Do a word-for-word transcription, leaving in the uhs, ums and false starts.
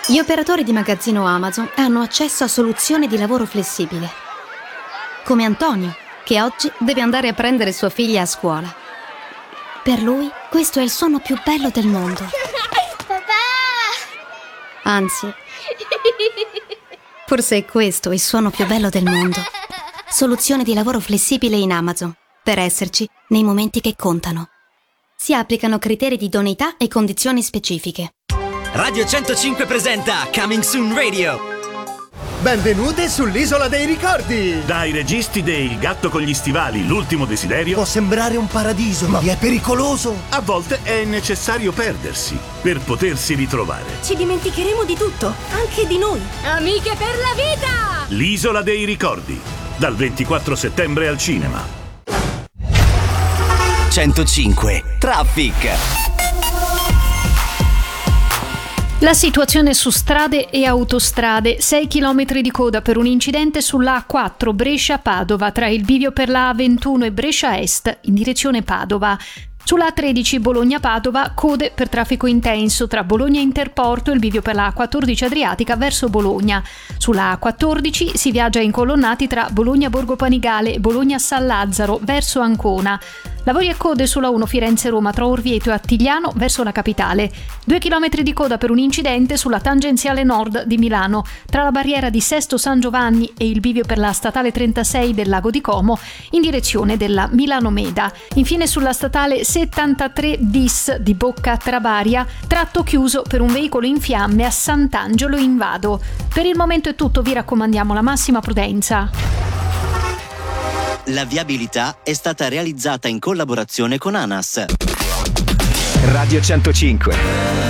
Gli operatori di magazzino Amazon hanno accesso a soluzioni di lavoro flessibile. Come Antonio, che oggi deve andare a prendere sua figlia a scuola. Per lui, questo è il suono più bello del mondo. Papà! Anzi, forse è questo il suono più bello del mondo. Soluzione di lavoro flessibile in Amazon, per esserci nei momenti che contano. Si applicano criteri di idoneità e condizioni specifiche. Radio centocinque presenta Coming Soon Radio. Benvenute sull'Isola dei Ricordi! Dai registi dei Il gatto con gli stivali, l'ultimo desiderio. Può sembrare un paradiso, ma vi è pericoloso! A volte è necessario perdersi per potersi ritrovare. Ci dimenticheremo di tutto, anche di noi. Amiche per la vita! L'Isola dei Ricordi, dal ventiquattro settembre al cinema. centocinque Traffic. La situazione su strade e autostrade: sei chilometri di coda per un incidente sulla A quattro Brescia-Padova tra il bivio per la A ventuno e Brescia Est in direzione Padova. Sulla A tredici Bologna-Padova, code per traffico intenso tra Bologna Interporto e il bivio per la A quattordici Adriatica verso Bologna. Sulla A quattordici si viaggia incolonnati tra Bologna-Borgo Panigale e Bologna-San Lazzaro verso Ancona. Lavori e code sulla uno Firenze-Roma tra Orvieto e Attigliano verso la capitale. Due chilometri di coda per un incidente sulla tangenziale nord di Milano tra la barriera di Sesto San Giovanni e il bivio per la statale trentasei del Lago di Como in direzione della Milano-Meda. Infine sulla statale settantatré bis di Bocca Trabaria, tratto chiuso per un veicolo in fiamme a Sant'Angelo in Vado. Per il momento è tutto, vi raccomandiamo la massima prudenza. La viabilità è stata realizzata in collaborazione con ANAS. Radio centocinque.